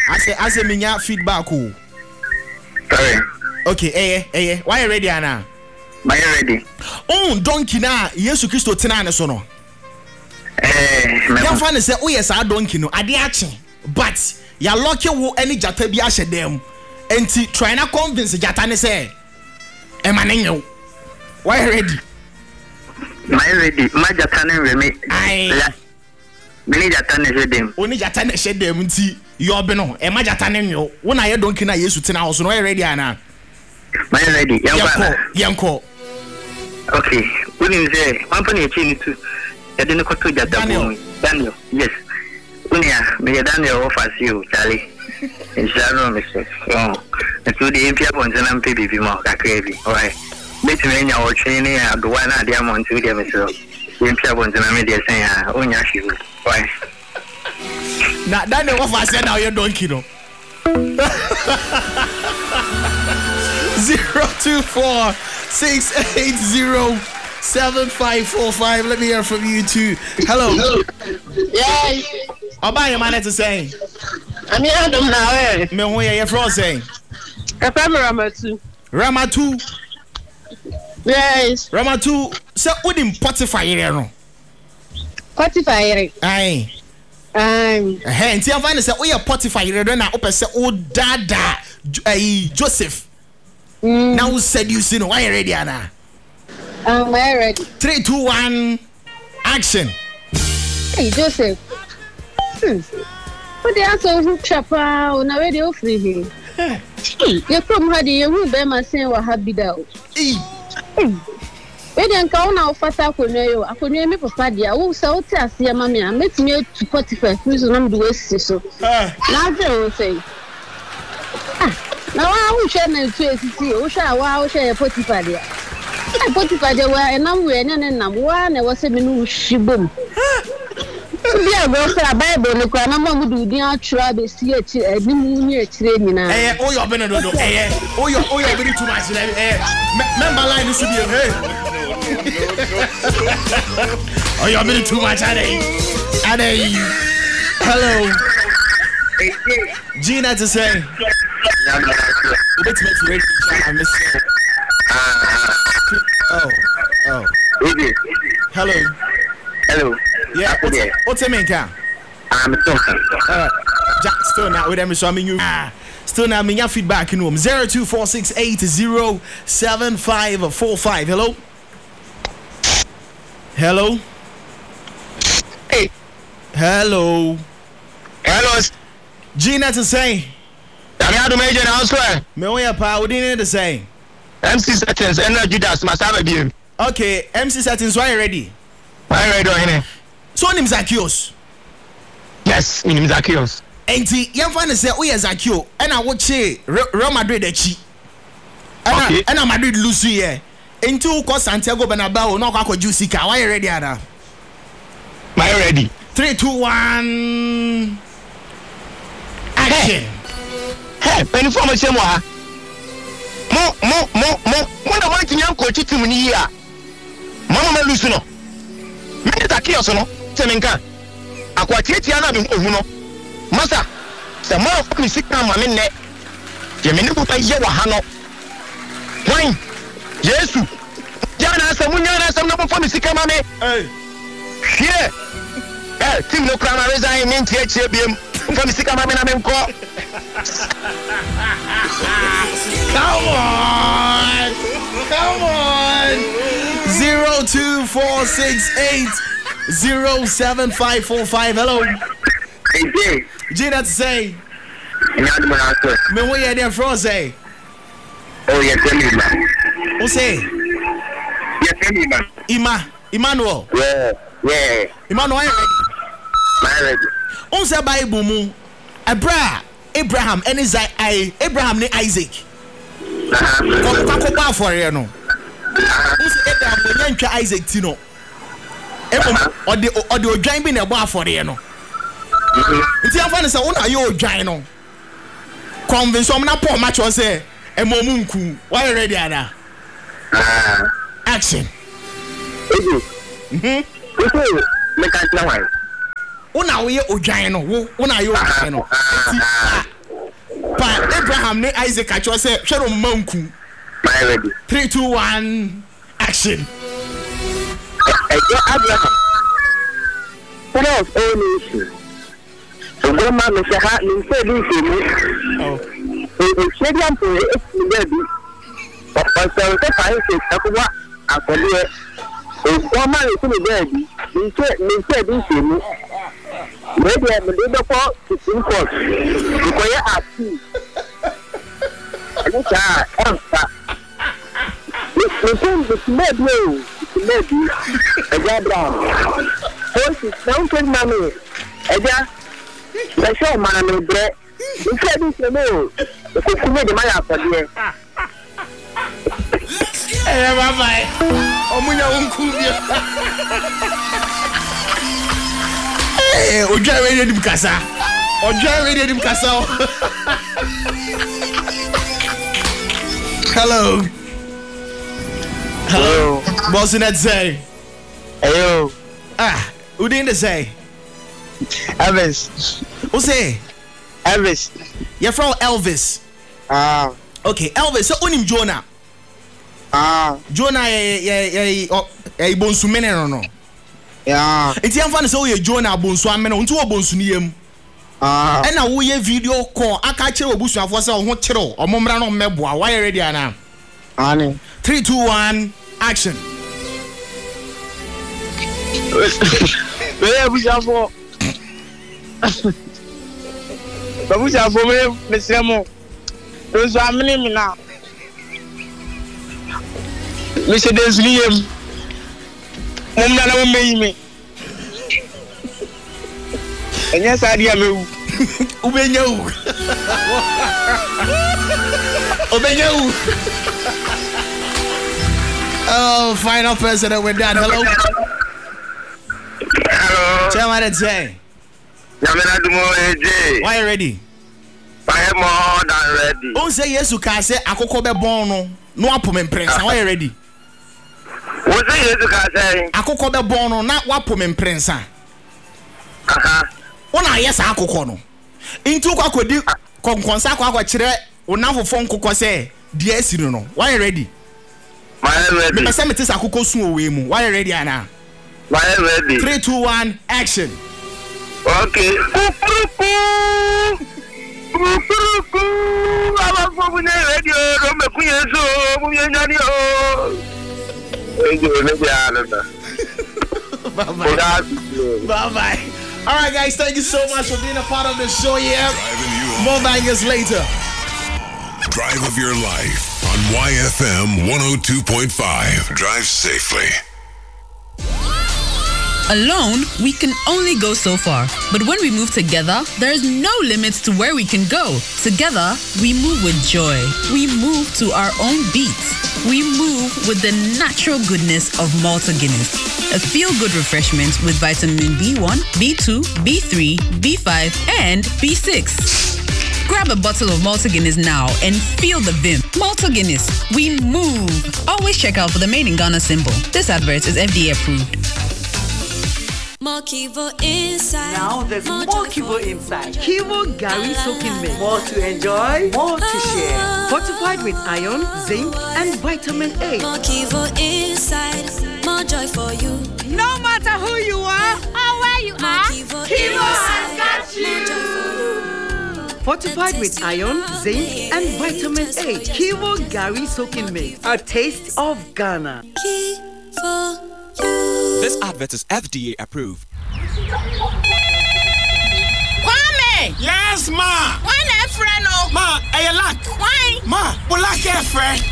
I say me feedback. Sorry. Okay, why you ready, Anna? Why you ready? Oh, donkey na Yesu Kristo tena ne so no. Ya fa ne say, "Oh yes, I donkey no. Ade ache." But ya lucky wo any jata bi ahye dem. Enti try na convince jata ne say, "E ma ne nyew." Why you ready? My ready. My jata ne reme. Ai. Me jata ne hedem. Oni jata ne hedem nti yo be no. E ma jata ne nyew. Wo na ye donkey na Yesu tena ho so no. Why you ready, Anna? My ready. Yanko. Okay. We didn't say one penny too. I didn't go to Daniel. Yes. Me Daniel offers you, Charlie. And Sharon, Mr. Oh, and to the Impia Ponzanam baby more crazy. Why? Let me or training the one I diamond to them. So, Impia Ponzanam, they say, oh, Yashi. Why? Now, Daniel offers now you don't kill. 024-680-7545. Let me hear from you too. Hello. Yes. I'll buy your man to say. I'm here now. Me who you from saying? Ramatu. Ramatu. Yes. Ramatu. So who didn't Spotify here no? Spotify. Aye. Hey, nti am find say we are Spotify here na open say o dada Joseph. Now said you see no why you ready Anna? I'm ready. 3 2 1 action. Hey Joseph. What the answer who chapa on radio free here. You come had you be my say wa happy da. We dey count na ofata akonwa me papa dia wo say o ti ase ma me metime to Spotify free so na me do esi so. Na say o say. Na wa wo hwe na tu esisi o hwe wa wo hwe Spotify dia. Spotify dia wa enam we ne nam wa na wo say me no hibom. Bi agbo say Bible ni kwa na mo du din atwa be si echi ani mu ni echire nyina. O yo be no do. O yo be too much. Member line this be hey. Oh, you're being too much, Ade. Hello. Gina to say. Let's make you ready. I miss you. Oh. Hello. Yeah. What's your name, Cam? I'm talking. Jack, still not with them, so I mean you. Still now, me your feedback in room 02468807545. Hello. Hey. Hello. Gina to say. I'm here to major now, sir. Me we pa we didn't to say. MC settings and Judas must have a beam. Okay, MC settings why ready? Why ready here? So name Zacchaeus. Yes, name Zacchaeus. Enti yam fa ne say we Zacchaeus and I watch Real Madrid achi. And Madrid lose here. Into ko Santiago Bernabeu no kwa juicy car. Why you ready Ada? My ready. 3 2 1 action. Hey, any form of semwa. Mo na want nyam ko chitim ni yi a. Mama me lose no. Me ta kios no. Temenka. Akwa tietia na be hu no. Masa. Se mo fa mi sika ma me ne. Je me ni ko ta ye wa ha no. Why? Yesu. Jana na sam na fa mi sika ma me. Here. Team no crown resign me ntie chie biem. Fa mi sika ma me na me nko. Come on. 02468075545. Hello. Hey, Gina to say. Me who you there from say? Oh, yes, man. Who say? Yes, Emmanuel. Yeah. Emmanuel, my ready. On say Bible mu Abraham and Abraham and Isaac. Ko ba for you no. Who say Abraham when you Isaac tino. Or the odwan bi na ba for you no. Nti am fa ne say una ye odwan no. Convince am na Paul match o say emomunku. Why ready ada? Action. Una we odwan no. Una ye odwan no. Abraham ne Isaac acho say hwe no manku. My ready. 3 2 1 action. Abraham. What else all nation? So go man me say ha me say this me. Oh. Shediam for it baby. But so say Isaac akwa akode. So go man me baby. Me say this me. Maybe I'm a little for to think of. Because you are two. Look at answer. It's maybe. A job down. First, it's mountain money. A job. I show man, bread. You said this, you know. The consumer, the money for you. Hey, bye. Omunya unkubia. Hey, Oja ready to Mukasa. Oja ready to Mukasa. Hello. Hello. Boss in that say. Hello. Who didn't say? Elvis. Who say? Elvis. You're from Elvis. Okay, Elvis. So unim Jonah. Jonah bonsu mene no. Yeah. Enti amfa so ye Jonah bonsu amene untu bonsu ni yam. Na wo ye video call aka kire obusuafo se ho kire omomra no meboa. Why you ready ana? 3 2 1 action. Where we are for? But we are for me, Mr. Mo. Those are many now. Mr. Desliam. Mumna will me. And yes, I am. Ubenyo. Oh, final person that we're done. Hello. Hello. Chairman say. Why you ready? I am more than ready. Don't say yes, you can say akoko be born no apome prince. Why you ready? What say yes, you can say? Akoko be born na wapome prince. Ona yes akoko no. Into kwa kodi konkonsa kwa kire onafo fon kokko say die asiri no. Why you ready? My ready. Me say me tis akoko sun owe mu. Why you ready ana? My ready. 3 2 1 action. Okay. Baba for me radio do me kunyeso mu yenyani o. Bye. All right, guys, thank you so much for being a part of the show. Yeah, more bangers later. Drive of your life on YFM 102.5. Drive safely. Alone, we can only go so far. But when we move together, there's no limits to where we can go. Together, we move with joy. We move to our own beats. We move with the natural goodness of Malta Guinness. A feel-good refreshment with vitamin B1, B2, B3, B5, and B6. Grab a bottle of Malta Guinness now and feel the vim. Malta Guinness, we move. Always check out for the Made in Ghana symbol. This advert is FDA approved. More Kivo inside. Now there's more Kivo inside. Kivo Gary soaking milk. More to enjoy, more to share. Fortified with iron, zinc, and vitamin A. More Kivo inside. More joy for you. No matter who you are or where you are, Kivo has got you. Fortified with iron, zinc, and vitamin A. Kivo Gary soaking milk. A taste of Ghana. Kivo. This advert is FDA approved. Kwame! Yes, ma! Why not friend? Ma, I lack. Why? Ma, we lack a friend.